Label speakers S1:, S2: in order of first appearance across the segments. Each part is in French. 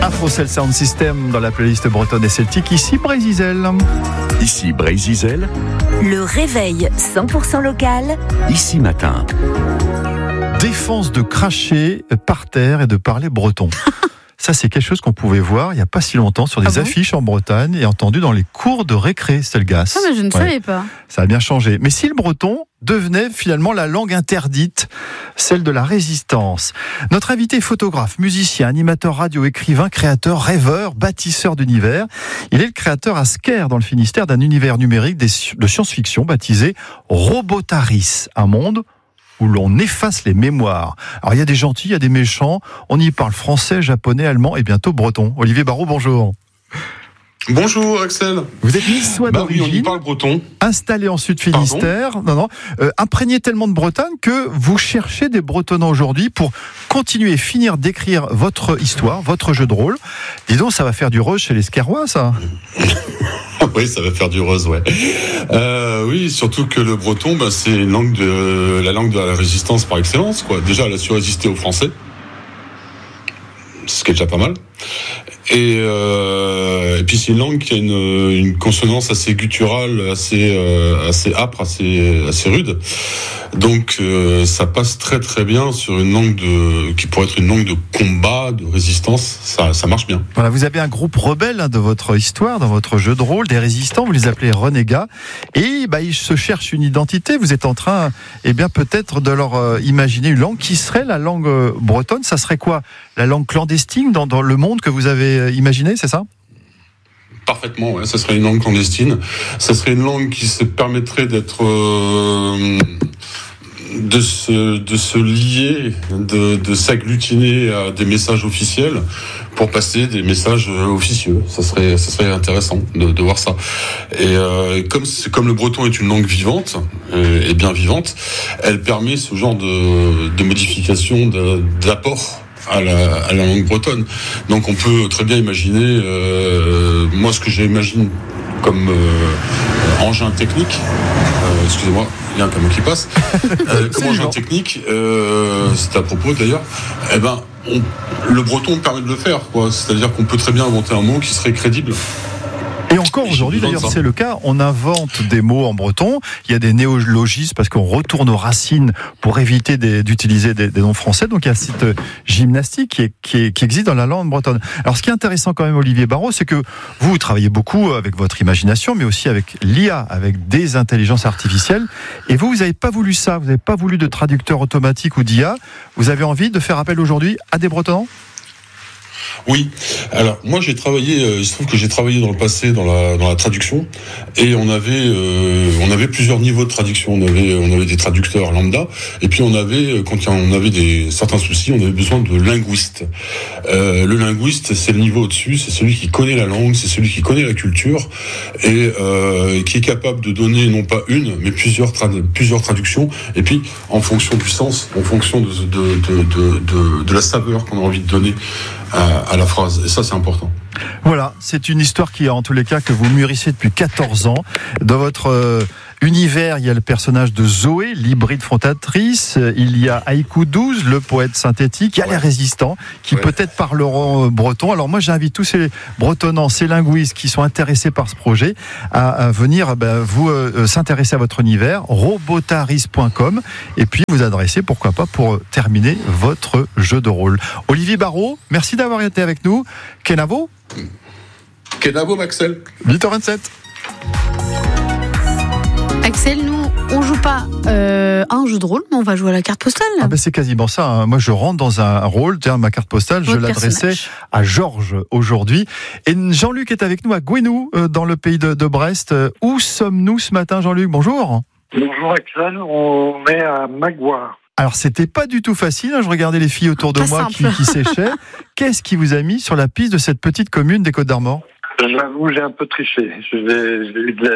S1: Afrocell Sound System dans la playlist bretonne et celtique. Ici Brézizel.
S2: Ici Brézizel.
S3: Le réveil 100% local.
S2: Ici Matin.
S1: Défense de cracher par terre et de parler breton. Ça, c'est quelque chose qu'on pouvait voir il n'y a pas si longtemps sur des affiches en Bretagne et entendu dans les cours de récré, Stelgas.
S4: Ah, mais je ne savais pas.
S1: Ça a bien changé. Mais si le breton devenait finalement la langue interdite, celle de la résistance. Notre invité est photographe, musicien, animateur radio, écrivain, créateur, rêveur, bâtisseur d'univers. Il est le créateur à Sker, dans le Finistère, d'un univers numérique de science-fiction baptisé Robotaris, un monde où l'on efface les mémoires. Alors il y a des gentils, il y a des méchants, on y parle français, japonais, allemand et bientôt breton. Olivier Barraud, bonjour.
S5: Bonjour Axel.
S1: Vous êtes niçois d'origine,
S5: oui, on y parle breton.
S1: installé en Sud-Finistère, imprégné tellement de Bretagne que vous cherchez des Bretonnants aujourd'hui pour continuer, finir d'écrire votre histoire, votre jeu de rôle. Dis donc, ça va faire du rush chez les Skerois, ça.
S5: Oui, ça va faire du rose, ouais. Oui, surtout que le breton, c'est la langue de la résistance par excellence, quoi. Déjà, elle a su résister aux Français, ce qui est déjà pas mal. Et puis c'est une langue qui a une consonance assez gutturale, assez âpre, assez rude. Donc ça passe très très bien sur une langue qui pourrait être une langue de combat, de résistance. Ça marche bien.
S1: Voilà, vous avez un groupe rebelle de votre histoire, dans votre jeu de rôle, des résistants. Vous les appelez renégats. Et ils se cherchent une identité. Vous êtes en train, peut-être de leur imaginer une langue qui serait la langue bretonne. Ça serait quoi? La langue clandestine dans le monde que vous avez imaginé, c'est ça?
S5: Parfaitement, ouais. Ça serait une langue clandestine. Ça serait une langue qui se permettrait d'être de se lier, de s'agglutiner à des messages officiels pour passer des messages officieux. Ça serait intéressant de voir ça. Et comme le breton est une langue vivante et bien vivante, elle permet ce genre de modification, d'apport à la langue bretonne. Donc on peut très bien imaginer, moi ce que j'imagine comme engin technique, excusez-moi, il y a un camion qui passe, comme engin technique, c'est à propos d'ailleurs, le breton permet de le faire, quoi. C'est-à-dire qu'on peut très bien inventer un mot qui serait crédible.
S1: Et encore aujourd'hui, d'ailleurs, c'est le cas. On invente des mots en breton. Il y a des néologismes parce qu'on retourne aux racines pour éviter d'utiliser des noms français. Donc, il y a cette gymnastique qui existe dans la langue bretonne. Alors, ce qui est intéressant quand même, Olivier Barraud, c'est que vous travaillez beaucoup avec votre imagination, mais aussi avec l'IA, avec des intelligences artificielles. Et vous n'avez pas voulu ça. Vous n'avez pas voulu de traducteur automatique ou d'IA. Vous avez envie de faire appel aujourd'hui à des Bretonnants ?
S5: Oui. Alors moi il se trouve que j'ai travaillé dans le passé dans la traduction et on avait plusieurs niveaux de traduction. On avait des traducteurs lambda et puis on avait quand on avait certains soucis, on avait besoin de linguistes. Le linguiste, c'est le niveau au-dessus, c'est celui qui connaît la langue, c'est celui qui connaît la culture et qui est capable de donner non pas une mais plusieurs traductions et puis en fonction du sens, en fonction de la saveur qu'on a envie de donner à la phrase. Et ça, c'est important.
S1: Voilà, c'est une histoire qui, en tous les cas, que vous mûrissez depuis 14 ans. Dans votre univers, il y a le personnage de Zoé, l'hybride fondatrice. Il y a Haïku 12, le poète synthétique. Il y a les résistants qui peut-être parleront breton. Alors moi, j'invite tous ces bretonnants, ces linguistes qui sont intéressés par ce projet à venir vous s'intéresser à votre univers, robotaris.com, et puis vous adresser, pourquoi pas, pour terminer votre jeu de rôle. Olivier Barraud, merci d'avoir été avec nous. Kenavo,
S5: Axel.
S1: 8h27.
S4: Axel, nous, on joue pas un jeu de rôle, mais on va jouer à la carte postale.
S1: C'est quasiment ça. Hein. Moi, je rentre dans un rôle. Tiens, ma carte postale, je l'adressais à Georges aujourd'hui. Et Jean-Luc est avec nous à Gouesnou, dans le pays de Brest. Où sommes-nous ce matin, Jean-Luc? Bonjour.
S6: Bonjour Axel, on est à Maguire.
S1: Alors, c'était pas du tout facile. Hein. Je regardais les filles autour de moi qui séchaient. Qu'est-ce qui vous a mis sur la piste de cette petite commune des Côtes-d'Armor?
S6: J'avoue, j'ai un peu triché. J'ai eu de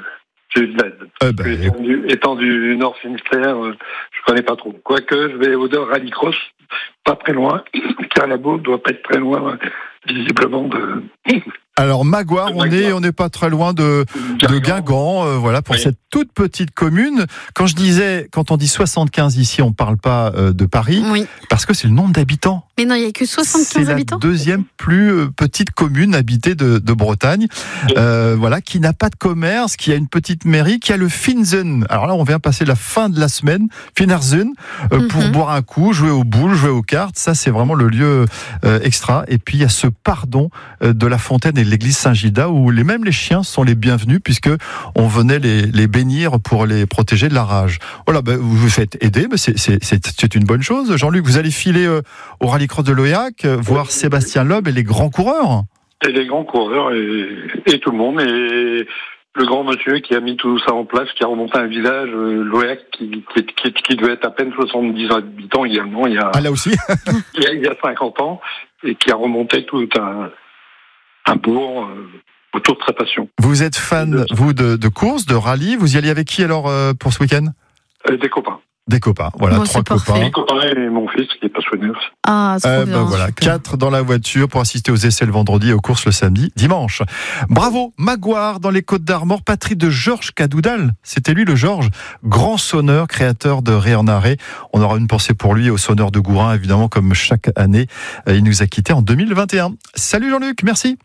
S6: l'aide. Étant du Nord Finistère, je connais pas trop. Quoique, je vais au Nord Rallycross, pas très loin, car la Baule doit pas être très loin, visiblement,
S1: Alors Magoire, on n'est pas très loin de Guingamp, voilà, pour cette toute petite commune. Quand on dit 75 ici, on parle pas de Paris, parce que c'est le nombre d'habitants.
S4: Mais non, il n'y a que 75 habitants.
S1: C'est la deuxième plus petite commune habitée de Bretagne, voilà, qui n'a pas de commerce, qui a une petite mairie, qui a le Finzen. Alors là, on vient passer la fin de la semaine, Finarzen, pour boire un coup, jouer aux boules, jouer aux cartes. Ça, c'est vraiment le lieu extra. Et puis, il y a ce pardon de la fontaine et de l'église Saint-Gilda, où même les chiens sont les bienvenus, puisque on venait les bénir pour les protéger de la rage. Voilà, vous vous faites aider, mais c'est une bonne chose. Jean-Luc, vous allez filer au Rallycross de Loyac, voir Sébastien Loeb et les grands coureurs.
S6: Et les grands coureurs et tout le monde. Et le grand monsieur qui a mis tout ça en place, qui a remonté un village, Loyac, qui devait être à peine 70 habitants également.
S1: Ah, là aussi
S6: il y a 50 ans, et qui a remonté tout un bourg autour de sa passion.
S1: Vous êtes fan, vous, de courses, de rallye. Vous y allez avec qui alors pour ce week-end ?
S6: Des copains.
S1: Des copains, voilà, 3 copains.
S6: Des copains et mon fils qui est passionné aussi.
S4: Ah, c'est bien.
S1: Voilà, 4 dans la voiture pour assister aux essais le vendredi et aux courses le samedi, dimanche. Bravo, Magoire dans les Côtes-d'Armor, patrie de Georges Cadoudal. C'était lui, le Georges, grand sonneur, créateur de Ré en arrêt. On aura une pensée pour lui, au sonneur de Gourin, évidemment, comme chaque année. Il nous a quittés en 2021. Salut Jean-Luc, merci.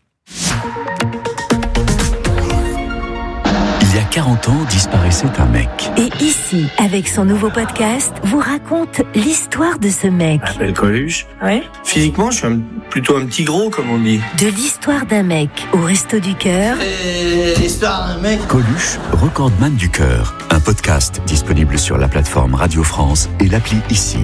S2: Il y a 40 ans, disparaissait un mec.
S3: Et ici, avec son nouveau podcast, vous raconte l'histoire de ce mec.
S7: Je m'appelle Coluche.
S3: Ouais.
S7: Physiquement, je suis plutôt un petit gros, comme on dit.
S3: De l'histoire d'un mec au Resto du Cœur.
S7: L'histoire d'un mec.
S2: Coluche, recordman du cœur. Un podcast disponible sur la plateforme Radio France et l'appli Ici.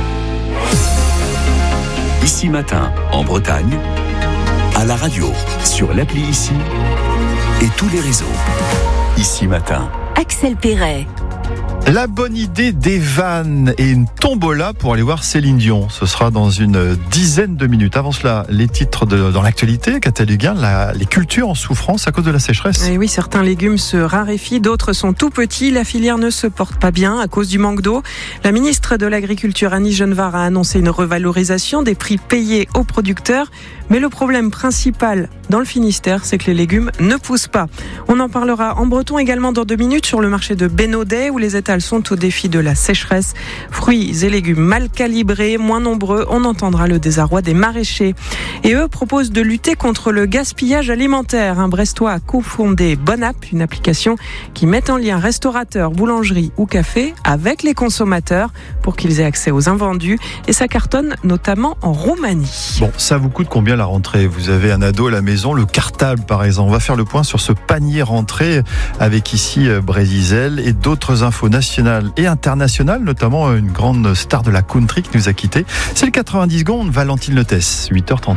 S2: Ici Matin, en Bretagne, à la radio, sur l'appli Ici et tous les réseaux. Ici Matin.
S3: Axel Perret.
S1: La bonne idée des vannes et une tombola pour aller voir Céline Dion. Ce sera dans une dizaine de minutes. Avant cela, les titres dans l'actualité. Cataluguin, les cultures en souffrance à cause de la sécheresse.
S8: Et oui, certains légumes se raréfient, d'autres sont tout petits. La filière ne se porte pas bien à cause du manque d'eau. La ministre de l'Agriculture, Annie Genevard, a annoncé une revalorisation des prix payés aux producteurs. Mais le problème principal dans le Finistère, c'est que les légumes ne poussent pas. On en parlera en breton également dans 2 minutes sur le marché de Bénodet, où les étals sont au défi de la sécheresse. Fruits et légumes mal calibrés, moins nombreux, on entendra le désarroi des maraîchers. Et eux proposent de lutter contre le gaspillage alimentaire. Un Brestois a cofondé Bonapp, une application qui met en lien restaurateurs, boulangeries ou cafés avec les consommateurs pour qu'ils aient accès aux invendus. Et ça cartonne notamment en Roumanie.
S1: Bon, ça vous coûte combien la rentrée ? Vous avez un ado à la maison, le cartable par exemple. On va faire le point sur ce panier rentrée avec ici Brézizel et d'autres infos nationales et internationales, notamment une grande star de la country qui nous a quittés. C'est le 90 secondes, Valentine Lotès, 8h31.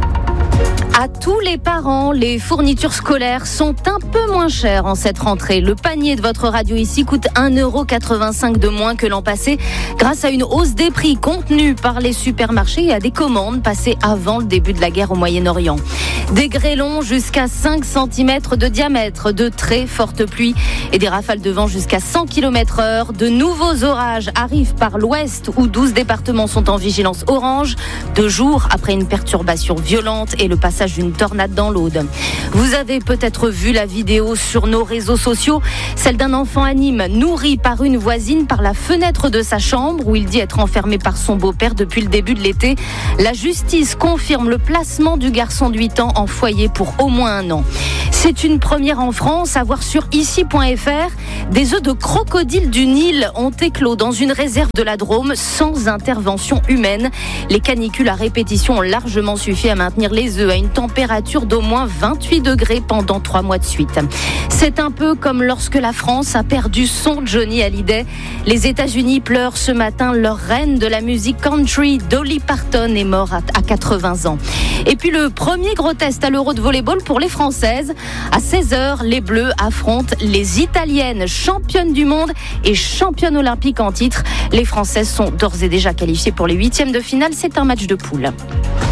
S9: À tous les parents, les fournitures scolaires sont un peu moins chères en cette rentrée. Le panier de votre radio ici coûte 1,85 € de moins que l'an passé grâce à une hausse des prix contenue par les supermarchés et à des commandes passées avant le début de la guerre au Moyen-Orient. Des grêlons jusqu'à 5 cm de diamètre, de très fortes pluies et des rafales de vent jusqu'à 100 km/h. De nouveaux orages arrivent par l'ouest où 12 départements sont en vigilance orange, 2 jours après une perturbation violente et le passage d'une tornade dans l'Aude. Vous avez peut-être vu la vidéo sur nos réseaux sociaux, celle d'un enfant à Nîmes nourri par une voisine par la fenêtre de sa chambre où il dit être enfermé par son beau-père depuis le début de l'été. La justice confirme le placement du garçon de 8 ans en foyer pour au moins 1 an. C'est une première en France à voir sur ici.fr. Des œufs de crocodile du Nil ont éclos dans une réserve de la Drôme sans intervention humaine. Les canicules à répétition ont largement suffi à maintenir les œufs à une température d'au moins 28 degrés pendant 3 mois de suite. C'est un peu comme lorsque la France a perdu son Johnny Hallyday. Les États-Unis pleurent ce matin leur reine de la musique country, Dolly Parton, est morte à 80 ans. Et puis le premier gros test à l'Euro de volleyball pour les Françaises. À 16h, les Bleus affrontent les Italiennes, championnes du monde et championnes olympiques en titre. Les Françaises sont d'ores et déjà qualifiées pour les 8e de finale. C'est un match de poule.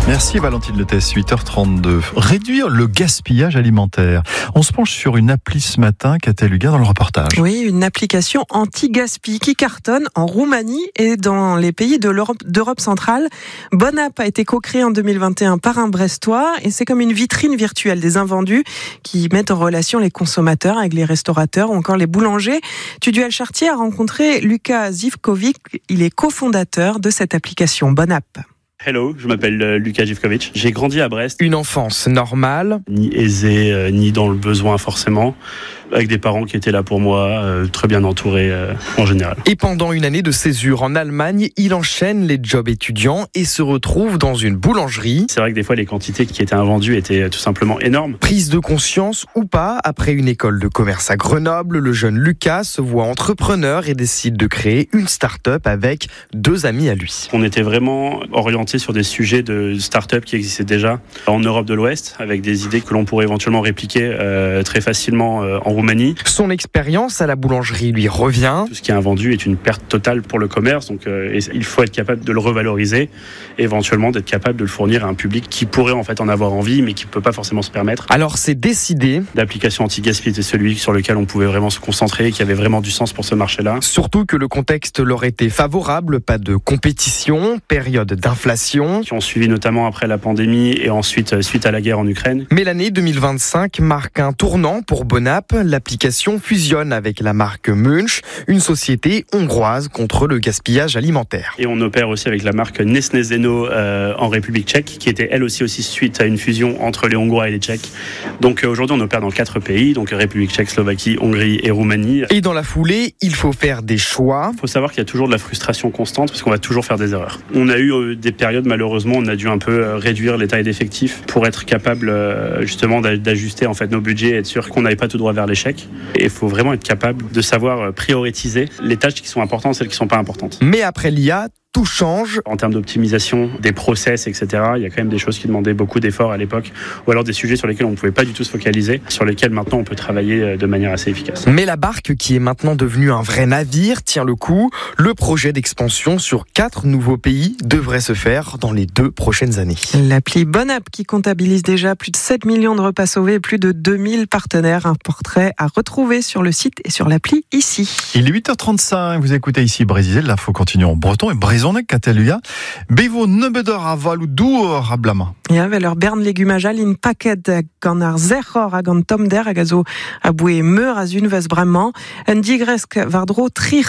S1: Merci Valentine Letès, 8h32. Réduire le gaspillage alimentaire. On se penche sur une appli ce matin, Catel Huguin, dans le reportage.
S8: Oui, une application anti-gaspi qui cartonne en Roumanie et dans les pays d'Europe centrale. Bonapp a été co-créé en 2021 par un Brestois et c'est comme une vitrine virtuelle des invendus qui mettent en relation les consommateurs avec les restaurateurs ou encore les boulangers. Tuduel Chartier a rencontré Luka Zivkovic, il est cofondateur de cette application Bonapp.
S10: Hello, je m'appelle Luka Zivkovic. J'ai grandi à Brest.
S11: Une enfance normale.
S10: Ni aisée, ni dans le besoin forcément. Avec des parents qui étaient là pour moi, très bien entourés en général.
S11: Et pendant une année de césure en Allemagne, il enchaîne les jobs étudiants et se retrouve dans une boulangerie.
S10: C'est vrai que des fois, les quantités qui étaient invendues étaient tout simplement énormes.
S11: Prise de conscience ou pas, après une école de commerce à Grenoble, le jeune Lucas se voit entrepreneur et décide de créer une start-up avec 2 amis à lui.
S10: On était vraiment orienté sur des sujets de start-up qui existaient déjà en Europe de l'Ouest, avec des idées que l'on pourrait éventuellement répliquer très facilement en Roumanie.
S11: Son expérience à la boulangerie lui revient.
S10: Tout ce qui est invendu est une perte totale pour le commerce, donc il faut être capable de le revaloriser, éventuellement d'être capable de le fournir à un public qui pourrait en fait en avoir envie, mais qui ne peut pas forcément se permettre.
S11: Alors c'est décidé.
S10: L'application anti-gaspi était celui sur lequel on pouvait vraiment se concentrer et qui avait vraiment du sens pour ce marché-là.
S11: Surtout que le contexte leur était favorable, pas de compétition, période d'inflation.
S10: Qui ont suivi notamment après la pandémie et ensuite suite à la guerre en Ukraine.
S11: Mais l'année 2025 marque un tournant pour Bonapp. L'application fusionne avec la marque Munch, une société hongroise contre le gaspillage alimentaire.
S10: Et on opère aussi avec la marque Nesnezeno en République tchèque, qui était elle aussi suite à une fusion entre les Hongrois et les Tchèques. Donc aujourd'hui on opère dans 4 pays, donc République tchèque, Slovaquie, Hongrie et Roumanie.
S11: Et dans la foulée, il faut faire des choix.
S10: Il faut savoir qu'il y a toujours de la frustration constante parce qu'on va toujours faire des erreurs. On a eu des périodes, malheureusement, on a dû un peu réduire les tailles d'effectifs pour être capable justement d'ajuster en fait nos budgets et être sûr qu'on n'avait pas tout droit vers l'échec. Et il faut vraiment être capable de savoir prioriser les tâches qui sont importantes et celles qui ne sont pas importantes.
S11: Mais après l'IA, tout change.
S10: En termes d'optimisation des process, etc., il y a quand même des choses qui demandaient beaucoup d'efforts à l'époque, ou alors des sujets sur lesquels on ne pouvait pas du tout se focaliser, sur lesquels maintenant on peut travailler de manière assez efficace.
S11: Mais la barque, qui est maintenant devenue un vrai navire, tient le coup. Le projet d'expansion sur 4 nouveaux pays devrait se faire dans les 2 prochaines années.
S8: L'appli Bonapp qui comptabilise déjà plus de 7 millions de repas sauvés et plus de 2000 partenaires. Un portrait à retrouver sur le site et sur l'appli ici.
S1: Il est 8h35, vous écoutez ici Brésil, l'info continue en breton et Brésil. Catalunya, bevo nebedor a valu dour a blama.
S8: Ja, vel ur bern legumajal in paket gant ar zerc'hor hag an tom der hag a zo a boe meur a zunvez bremañ. Un digresk war dro tri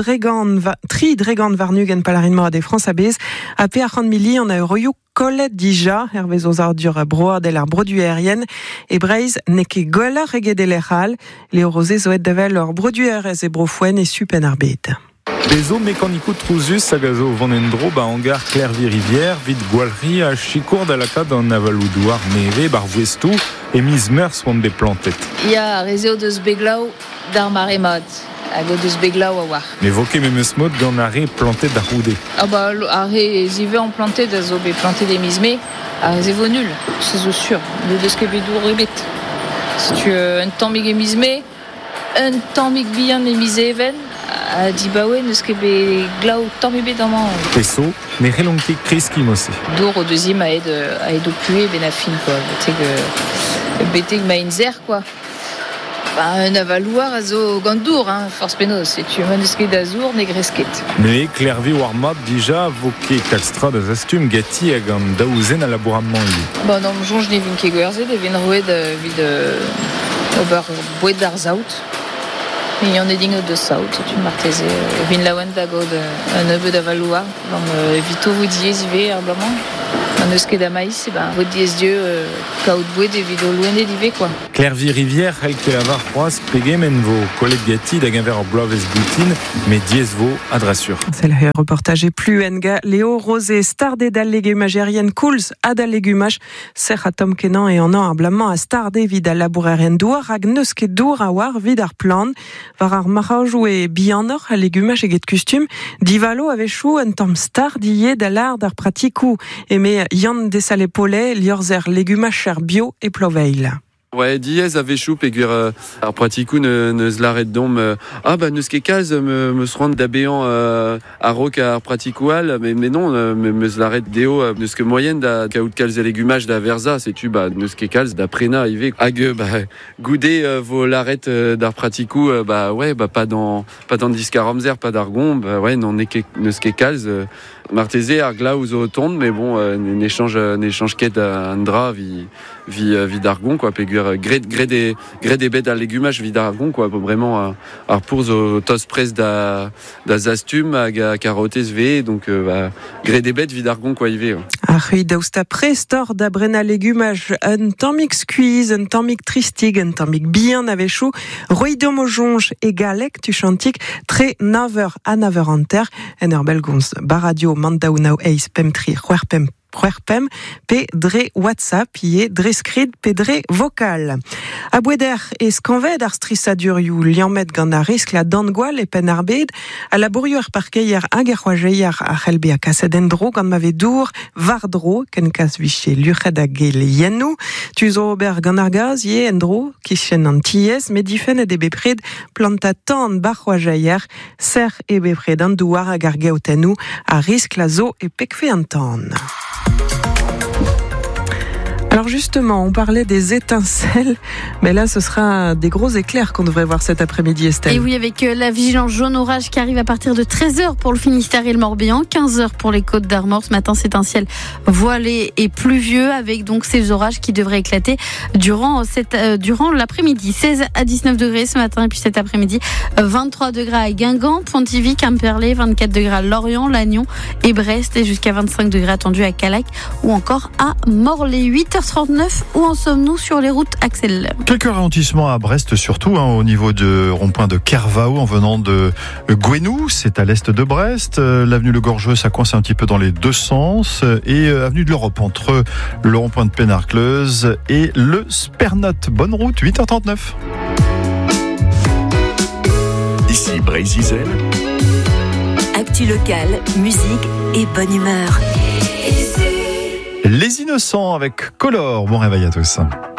S8: dregant varnug en palarinmo a de France a bez a pe a mili an a euroioù kollet dija, hervez oz ar dur a broad el ar brodu aérien, e breiz ne ket gola rege de l'erral, le rosé zo et davel ur brodu aérez e brofouen e supen ar bet.
S12: Bezo mekanikou trouzus hag a zo vanendro ba hangar Clervy-Rivière vid gwalri a chikour da lakad an avaloudoar neve bar vouestou e miz meurs vant de plantet.
S13: Ya rezeo deus beglaou d'ar maremad hag o deus beglaou a war.
S12: Ne voke memes mod gant are plantet da roude.
S13: Ah ba are zive an plantet a zo be plantet de mizme a rezevo nul, se zo sur, ne deus ket bedour rebet. Si tu un tammig e mizme, un tammig bihan e miz even, a dibaoe neus ket be glaou tammig bet amañ.
S12: Peso, ne relonket kreski mosse.
S13: Dour o deuzim a aed o pue ben a fin, quoi. Beteg ma en zer, quoi. Un avalouar a zo gant dour, force penaos. Se tu ma neus ket da zour, ne gresket.
S12: Ne Clervy war mat dija voke kalstra da zastum gati hag an daouzen a labouramman li.
S13: Ba non, jonj ne vin ket gwerzet, e vin roed vid ober boued d'ar zaout. Il y en a des de saut, c'est une martese. Vin lawen da god un neube d'avalouar, dans vito voudiez ivé herblement. Un eusque da maïs, et ben voudiez dieu kaout boued et vido louen d'hiver quoi.
S12: Clervy-Rivière, helke avar froaz pegemen vo kollet gati da gaver ar bloavezh boutin, mais diez vo adrasur.
S8: C'est le reportage et plus enga Léo Rosé starde dal legumaj erien kouls a dal legumaj ser a tom kenan et en an ar blamañ a starde vid a labour erien douar hag neus ket dour a war vid ar plan var ar marajou e bianor a legumaj eget kustum divalo a vechou un tamm stardiye da l'ard ar pratikou eme yann desale pole liorzer legumaj er bio e ploveil.
S14: Ouais, dièse avait chou pegur ar pratikou neus l'arrêt dom neus ket kalz me se rendre d'abéant à rock ar pratikoual mais non meus l'arrêt deo neus ket moyenne da kaout kalz et légumage da verza c'est tu neus ket kalz da prena ive hag goudé vo l'arrêt d'ar pratikou pas dans discaromzer pas d'argon non neus ket kalz martezé ar glaoù zo tombe mais bon n'échange ket an dra vi d'argon quoi pegur gré des bêtes à légumage vid d'argon quoi vraiment ar pour zo tos pres da zastum hag carottes v donc gré des bêtes vid d'argon quoi ive
S8: Rui daousta prestor da brena légumage un tammig skuiz, un tammig tristig, un tammig bien avechou, roi domojonge et galek tu chantik tre 9h à 9h en terre, en herbel gons baradio mandaounao eis pemtri c'hwerpem pe dre WhatsApp ie dre skrid pe dre vocal. A boueder e skanved ar strisadurioù liamet gant a risk la dangwal e pen ar bed a labourioù ar parkeier hag ar c'hoazeier a c'helbe a kaset endro gant ma vedour vardro ken kas viche luc'hed a gel yennou tu zo ober gant ar gaz ie endro kichen an tiez met difen e de bepred planta tan bar c'hoazeier ser e bepred an douar hag ar gaotennou a risk la zo e pekfe an tan. Alors justement, on parlait des étincelles, mais là ce sera des gros éclairs qu'on devrait voir cet après-midi, Estelle.
S4: Et oui, avec la vigilance jaune orage qui arrive à partir de 13h pour le Finistère et le Morbihan, 15h pour les Côtes d'Armor. Ce matin, c'est un ciel voilé et pluvieux avec donc ces orages qui devraient éclater durant l'après-midi. 16 à 19 degrés ce matin et puis cet après-midi, 23 degrés à Guingamp, Pontivy, Quimperlé, 24 degrés à Lorient, Lannion et Brest et jusqu'à 25 degrés attendus à Calac ou encore à Morlaix. 8h39, où en sommes-nous sur les routes Axel?
S1: Quelques ralentissements à Brest surtout, au niveau de rond-point de Kervao en venant de Gouenou, c'est à l'est de Brest. L'avenue Le Gorgeux, ça coince un petit peu dans les deux sens. Et avenue de l'Europe entre le rond-point de Pénarcleuse et le Spernote. Bonne route, 8h39.
S2: Ici Brésil.
S3: Actu locale, musique et bonne humeur.
S1: Les Innocents avec Color. Bon réveil à tous.